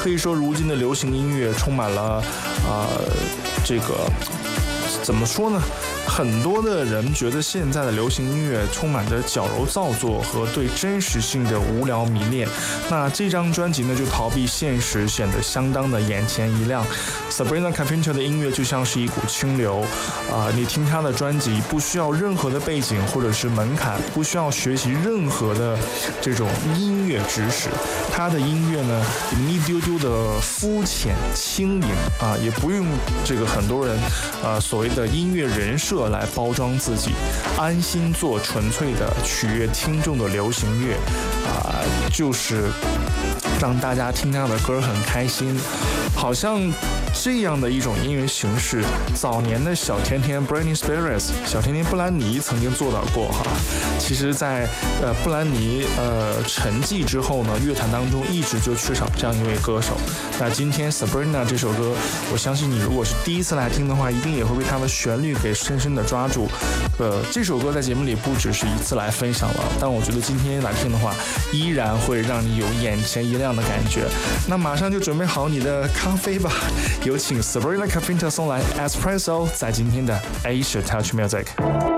可以说，如今的流行音乐充满了这个怎么说呢？很多的人觉得现在的流行音乐充满着矫揉造作和对真实性的无聊迷恋。那这张专辑呢，就逃避现实，显得相当的眼前一亮。Sabrina Carpenter 的音乐就像是一股清流，你听她的专辑不需要任何的背景或者是门槛，不需要学习任何的这种音乐知识。她的音乐呢，一丢丢的肤浅轻盈也不用这个很多人所谓的音乐人设来包装自己，安心做纯粹的取悦听众的流行乐就是让大家听他的歌很开心。好像这样的一种音乐形式，早年的小甜甜 Britney Spears 小甜甜布兰妮曾经做到过哈。其实在布兰妮沉寂之后呢，乐坛当中一直就缺少这样一位歌手。那今天 Sabrina 这首歌，我相信你如果是第一次来听的话，一定也会被它的旋律给深深的抓住。这首歌在节目里不只是一次来分享了，但我觉得今天来听的话，依然会让你有眼前一亮的感觉。那马上就准备好你的咖啡吧，有请 Sabrina Carpenter 送来 Espresso， 在今天的 Asia Touch Music。